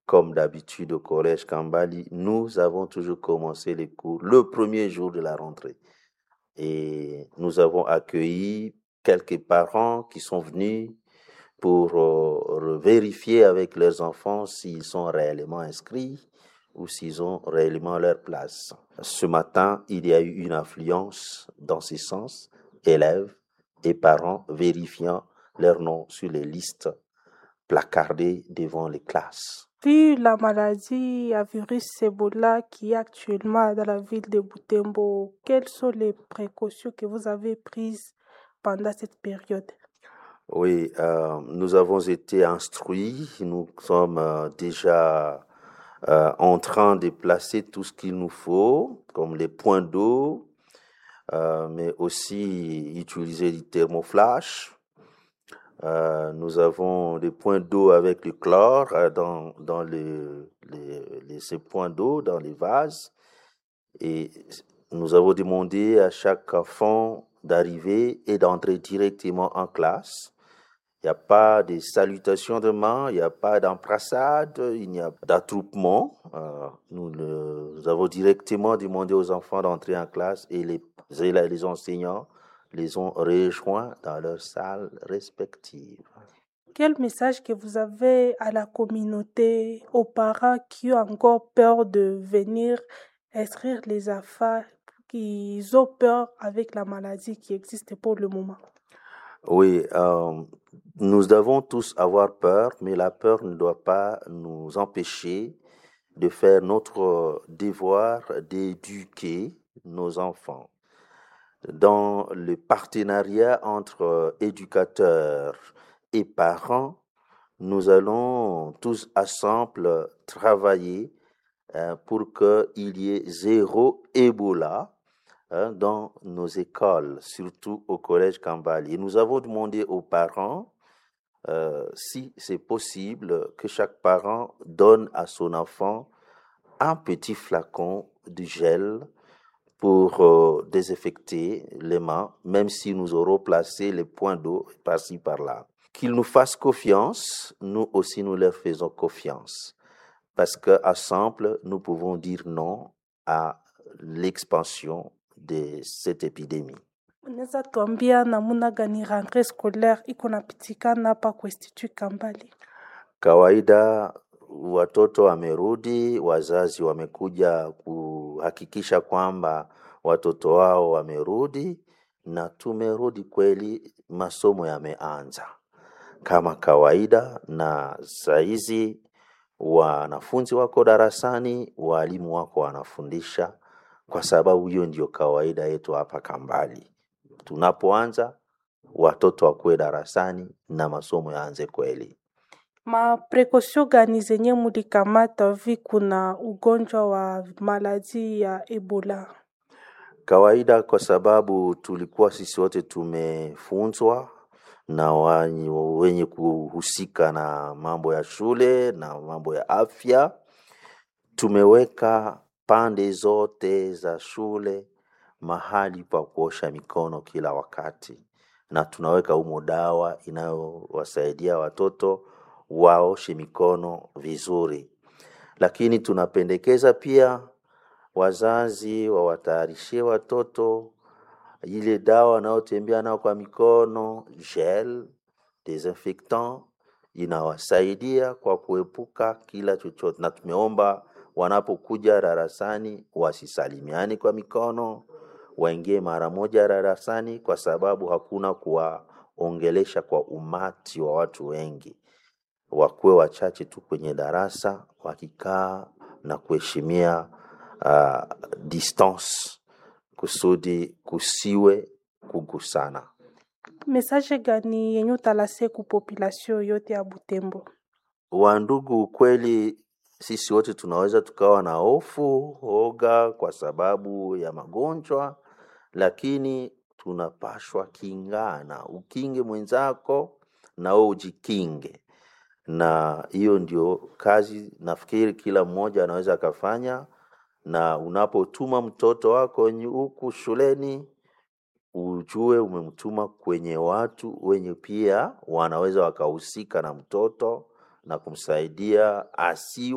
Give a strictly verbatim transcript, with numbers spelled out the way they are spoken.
comme d'habitude au collège Kambali, nous avons toujours commencé les cours le premier jour de la rentrée. Et nous avons accueilli quelques parents qui sont venus pour euh, vérifier avec leurs enfants s'ils sont réellement inscrits ou s'ils ont réellement leur place. Ce matin, il y a eu une affluence dans ce sens, élèves et parents vérifiant leurs noms sur les listes placardées devant les classes. Vu la maladie à virus Ebola qui est actuellement dans la ville de Butembo, quelles sont les précautions que vous avez prises pendant cette période? Oui, euh, nous avons été instruits, nous sommes euh, déjà euh, en train de placer tout ce qu'il nous faut, comme les points d'eau, euh, mais aussi utiliser du thermoflash. Euh, nous avons des points d'eau avec le chlore euh, dans, dans le, les, les, ces points d'eau, dans les vases. Et nous avons demandé à chaque enfant d'arriver et d'entrer directement en classe. Il n'y a pas de salutations de main, il n'y a pas d'embrassade, il n'y a pas d'attroupement. Euh, nous, le, nous avons directement demandé aux enfants d'entrer en classe et les, les enseignants les ont rejoints dans leurs salles respectives. Quel message que vous avez à la communauté, aux parents qui ont encore peur de venir inscrire les enfants, qui ont peur avec la maladie qui existe pour le moment? Oui, euh, nous devons tous avoir peur, mais la peur ne doit pas nous empêcher de faire notre devoir d'éduquer nos enfants. Dans le partenariat entre éducateurs et parents, nous allons tous ensemble travailler euh, pour qu'il y ait zéro Ebola hein, dans nos écoles, surtout au collège Kambali. Et nous avons demandé aux parents euh, si c'est possible que chaque parent donne à son enfant un petit flacon de gel pour euh, désinfecter les mains, même si nous aurons placé les points d'eau par-ci, par-là. Qu'ils nous fassent confiance, nous aussi nous leur faisons confiance. Parce qu'ensemble, nous pouvons dire non à l'expansion de cette épidémie. Unaweza tuambia namna gani rentrée scolaire iko napitikana hapa kwa Institut Kambali? Kawaida watoto wamerudi, wazazi wamekuja kuhakikisha kwamba watoto wao wamerudi, na tumerudi kweli, masomo yameanza kama kawaida, na saizi wanafunzi wako darasani, walimu wako wanafundisha, kwa sababu hiyo ndio kawaida yetu hapa Kambali. Tunapoanza watoto wakuwe darasani na masomo yaanze kweli. Ma precaution gani zenye mulikamata vi kuna ugonjwa wa maladi ya Ebola? Kawaida kwa sababu tulikuwa sisi wote tumefunzwa na wenye kuhusika na mambo ya shule na mambo ya afya. Tumeweka pande zote za shule mahali pa kuosha mikono kila wakati, na tunaweka humo dawa inayowasaidia watoto waoshe mikono vizuri. Lakini tunapendekeza pia wazazi wawatayarishie watoto ile dawa wanaotembea nao kwa mikono, gel, desinfectant, inawasaidia kwa kuepuka kila chochote. Na tumeomba wanapokuja darasani wasisalimiane kwa mikono, waingie mara moja darasani, kwa sababu hakuna kuwaongelesha kwa umati wa watu wengi. Wakuwe wachache tu kwenye darasa wakikaa na kuheshimia uh, distance kusudi kusiwe kugusana. Message gani yenye utalase ku population yote ya Butembo? Wandugu, kweli sisi wote tunaweza tukawa na hofu, oga kwa sababu ya magonjwa, lakini tunapashwa kingana. Ukinge mwenzako na wewe ujikinge. Na hiyo ndio kazi nafikiri kila mmoja anaweza kufanya. Na unapotuma mtoto wako huku shuleni, ujue umemtuma kwenye watu wenye pia wanaweza wakahusika na mtoto na kumsaidia asiwe